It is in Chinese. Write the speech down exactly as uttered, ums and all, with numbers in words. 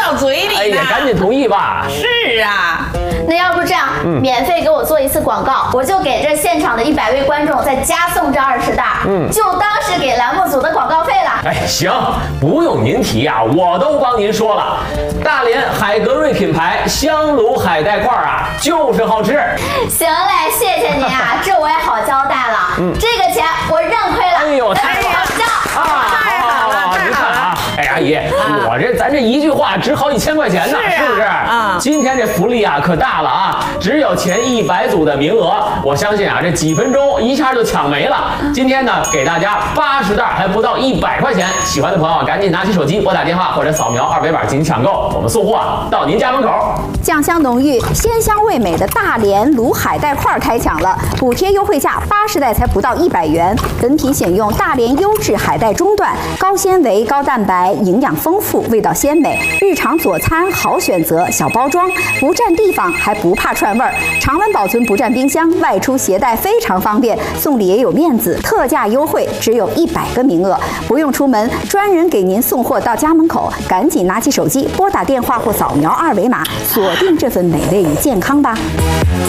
到嘴里呢。 哎呀，赶紧同意吧。 是啊， 那要不这样，嗯、免费给我做一次广告，我就给这现场的一百位观众再加送这二十袋，嗯，就当是给栏目组的广告费了。 哎，行，不用您提啊，我都帮您说了。大连海格瑞品牌香炉海带块啊，就是好吃。 行嘞，谢谢您啊，这我也好交代了。嗯，这个钱我认亏了。 哎呦，太好了！啊，太好了，您看啊，哎呀，阿姨，我这咱这一句话值好几千块钱呢，是不是？啊，今天这福利啊可大了啊，只有前一百组的名额，我相信啊，这几分钟一下就抢没了。今天呢，给大家八十袋，还不到一百块钱，喜欢的朋友赶紧拿起手机拨打电话或者扫描二维码进行抢购，我们送货到您家门口。 酱香浓郁、鲜香味美的大连卤海带块开抢了，补贴优惠价八十袋才不到一百元，本品选用大连优质海带中段，高纤维、高蛋白，营养丰富，味道鲜美，日常佐餐好选择，小包装，不占地方还不怕串味儿，常温保存不占冰箱，外出携带非常方便，送礼也有面子，特价优惠只有一百个名额，不用出门，专人给您送货到家门口，赶紧拿起手机拨打电话或扫描二维码，锁定这份美味与健康吧。